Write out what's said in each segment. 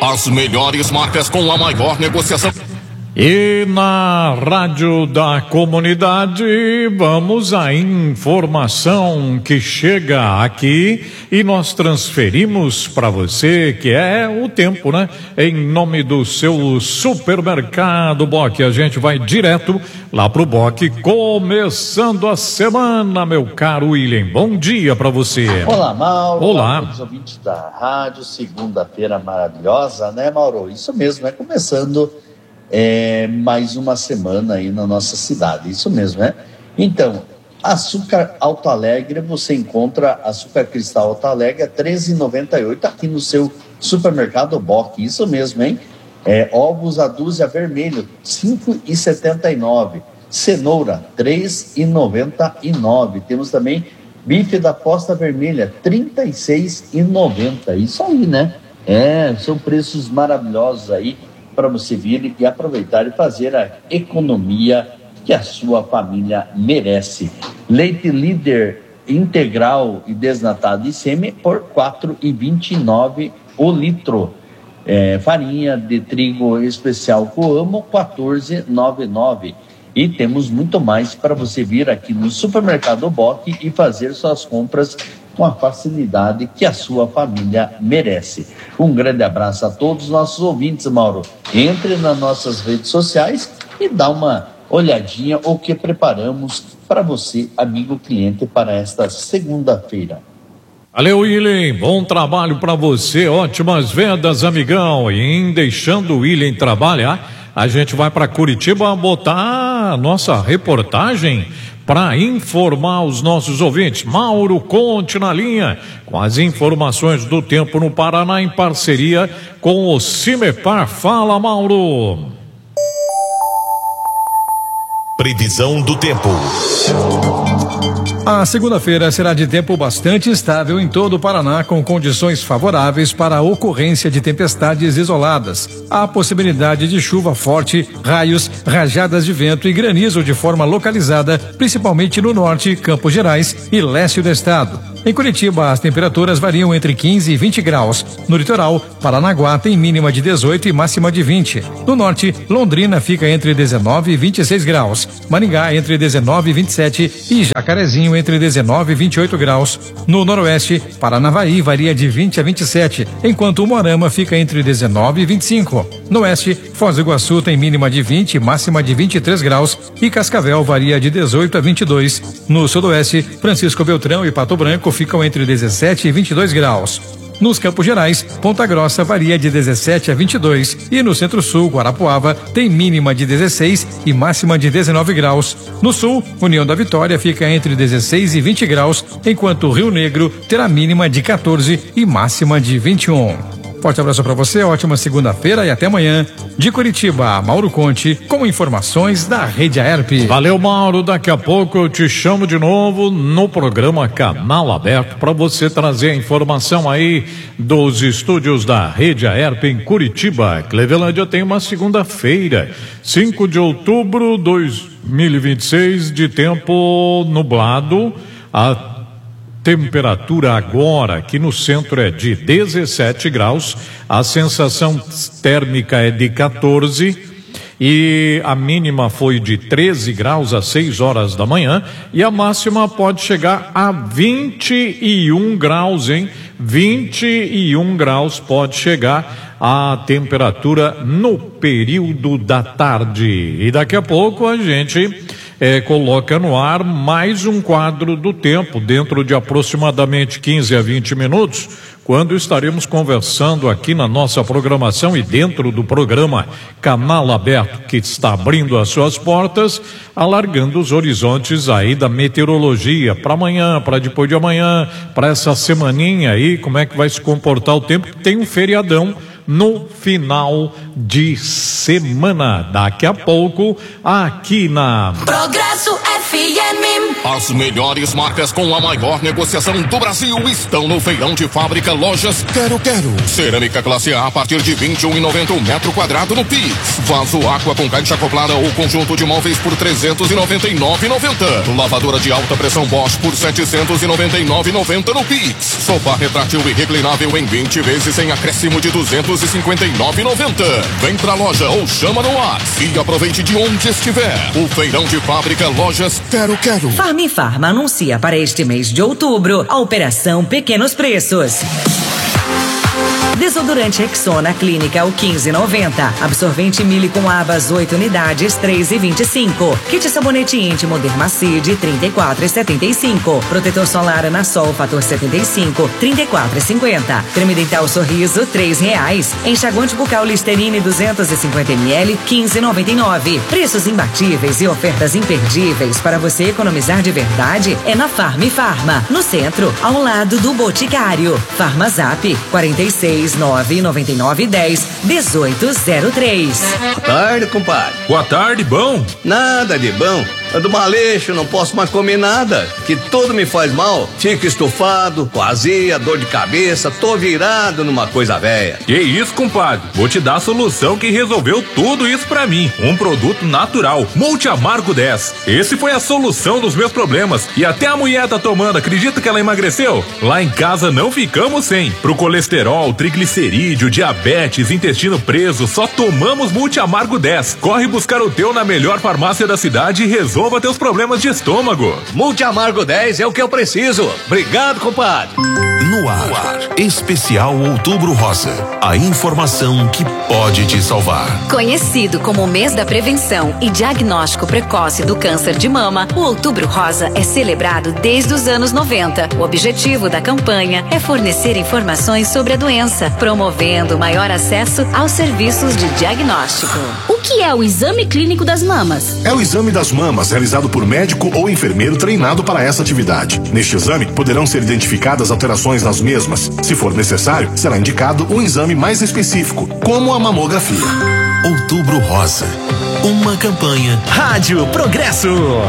As melhores marcas com a maior negociação. E na Rádio da Comunidade, vamos à informação que chega aqui e nós transferimos para você, que é o tempo, né? Em nome do seu supermercado Boque, a gente vai direto lá pro Boque, começando a semana, meu caro William. Bom dia para você. Olá, Mauro. Olá. Olá, os ouvintes da rádio. Segunda-feira maravilhosa, né, Mauro? Isso mesmo, é começando mais uma semana aí na nossa cidade, isso mesmo, né? Então, açúcar Alto Alegre, você encontra açúcar cristal Alto Alegre a R$13,98 aqui no seu supermercado Boque, isso mesmo, hein? Ovos a dúzia vermelho, R$5,79, cenoura, R$3,99, temos também bife da posta vermelha, R$36,90, isso aí, né? São preços maravilhosos aí, para você vir e aproveitar e fazer a economia que a sua família merece. Leite líder integral e desnatado de sêmen por R$4,29 o litro. Farinha de trigo especial Coamo, R$14,99. E temos muito mais para você vir aqui no supermercado Boque e fazer suas compras com a facilidade que a sua família merece. Um grande abraço a todos os nossos ouvintes, Mauro. Entre nas nossas redes sociais e dá uma olhadinha o que preparamos para você, amigo cliente, para esta segunda-feira. Valeu, William, bom trabalho para você, ótimas vendas, amigão. E em deixando o William trabalhar, a gente vai para Curitiba botar a nossa reportagem para informar os nossos ouvintes. Mauro Conte na linha, com as informações do tempo no Paraná, em parceria com o Cimepar. Fala, Mauro. Previsão do tempo. A segunda-feira será de tempo bastante estável em todo o Paraná, com condições favoráveis para a ocorrência de tempestades isoladas. Há possibilidade de chuva forte, raios, rajadas de vento e granizo de forma localizada, principalmente no norte, Campos Gerais e leste do estado. Em Curitiba, as temperaturas variam entre 15 e 20 graus. No litoral, Paranaguá tem mínima de 18 e máxima de 20. No norte, Londrina fica entre 19 e 26 graus. Maringá entre 19 e 27 e Jacarezinho entre 19 e 28 graus. No noroeste, Paranavaí varia de 20 a 27, enquanto Umuarama fica entre 19 e 25. No oeste, Foz do Iguaçu tem mínima de 20 e máxima de 23 graus e Cascavel varia de 18 a 22. No sudoeste, Francisco Beltrão e Pato Branco ficam entre 17 e 22 graus. Nos Campos Gerais, Ponta Grossa varia de 17 a 22 e no Centro-Sul, Guarapuava, tem mínima de 16 e máxima de 19 graus. No Sul, União da Vitória fica entre 16 e 20 graus, enquanto Rio Negro terá mínima de 14 e máxima de 21. Forte abraço para você, ótima segunda-feira e até amanhã. De Curitiba, Mauro Conte, com informações da Rede Aerp. Valeu, Mauro. Daqui a pouco eu te chamo de novo no programa Canal Aberto para você trazer a informação aí dos estúdios da Rede Aerp em Curitiba. Clevelândia tem uma segunda-feira, 5 de outubro de 2026, de tempo nublado. A temperatura agora aqui no centro é de 17 graus, a sensação térmica é de 14 e a mínima foi de 13 graus às 6 horas da manhã e a máxima pode chegar a 21 graus, hein? 21 graus pode chegar a temperatura no período da tarde. E daqui a pouco a gente coloca no ar mais um quadro do tempo, dentro de aproximadamente 15 a 20 minutos, quando estaremos conversando aqui na nossa programação e dentro do programa Canal Aberto, que está abrindo as suas portas, alargando os horizontes aí da meteorologia para amanhã, para depois de amanhã, para essa semaninha aí, como é que vai se comportar o tempo. Tem um feriadão no final de semana. Daqui a pouco, aqui na Progresso FM. As melhores marcas com a maior negociação do Brasil estão no Feirão de Fábrica Lojas Quero Quero. Cerâmica classe A partir de R$21,90 metro quadrado no Pix. Vaso Aqua com caixa acoplada ou conjunto de móveis por R$399,90. Lavadora de alta pressão Bosch por R$799,90 no Pix. Sofá retrátil e reclinável em 20 vezes sem acréscimo de R$259,90. Vem pra loja ou chama no WhatsApp e aproveite de onde estiver. O Feirão de Fábrica Lojas Quero Quero. Farma anuncia para este mês de outubro a Operação Pequenos Preços. Desodorante Rexona Clínica, o 15,90. Absorvente Mille com abas 8 unidades, 3,25. Kit sabonete íntimo Dermacide, 34,75. Protetor solar Anasol Fator 75, 34,50. Creme dental Sorriso, R$3. Enxaguante bucal Listerine 250 ml, 15,99. Preços imbatíveis e ofertas imperdíveis para você economizar de verdade é na Farma, no centro, ao lado do Boticário. Farmazap 46,99910-1803. Boa tarde, compadre. Boa tarde, bom? Nada de bom. Ando maleixo, não posso mais comer nada, que tudo me faz mal. Fico estufado, com azia, dor de cabeça, tô virado numa coisa velha. Que isso, compadre? Vou te dar a solução que resolveu tudo isso pra mim. Um produto natural, Multiamargo 10. Esse foi a solução dos meus problemas. E até a mulher tá tomando, acredita que ela emagreceu? Lá em casa não ficamos sem. Pro colesterol, triglicerídeo, diabetes, intestino preso, só tomamos Multiamargo 10. Corre buscar o teu na melhor farmácia da cidade e resolva teus problemas de estômago. Multiamargo 10 é o que eu preciso. Obrigado, compadre. No ar, especial Outubro Rosa. A informação que pode te salvar. Conhecido como o mês da prevenção e diagnóstico precoce do câncer de mama, o Outubro Rosa é celebrado desde os anos 90. O objetivo da campanha é fornecer informações sobre a doença, promovendo maior acesso aos serviços de diagnóstico. O que é o exame clínico das mamas? É o exame das mamas realizado por médico ou enfermeiro treinado para essa atividade. Neste exame, poderão ser identificadas alterações nas mesmas. Se for necessário, será indicado um exame mais específico, como a mamografia. Outubro Rosa. Uma campanha. Rádio Progresso.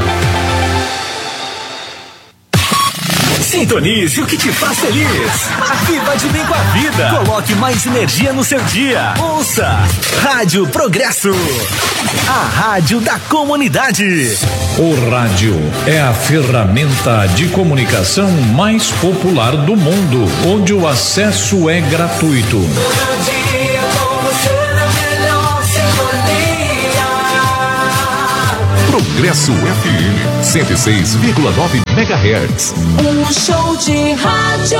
Sintonize o que te faz feliz. Viva de bem com a vida. Coloque mais energia no seu dia. Ouça Rádio Progresso, a rádio da comunidade. O rádio é a ferramenta de comunicação mais popular do mundo, onde o acesso é gratuito. Progresso FM 106,9 MHz. Um show de rádio.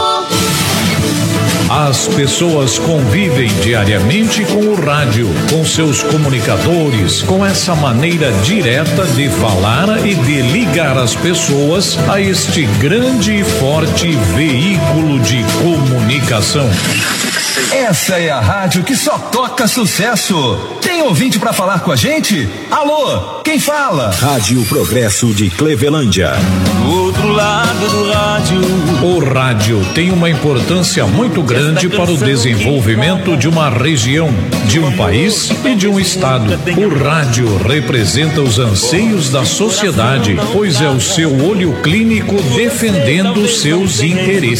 As pessoas convivem diariamente com o rádio, com seus comunicadores, com essa maneira direta de falar e de ligar as pessoas a este grande e forte veículo de comunicação. Essa é a rádio que só toca sucesso. Tem ouvinte pra falar com a gente? Alô, quem fala? Rádio Progresso de Clevelândia. Do outro lado do rádio. O rádio tem uma importância muito grande para o desenvolvimento de uma região, de um país e de um estado. O rádio representa os anseios da sociedade, pois é o seu olho clínico defendendo seus interesses.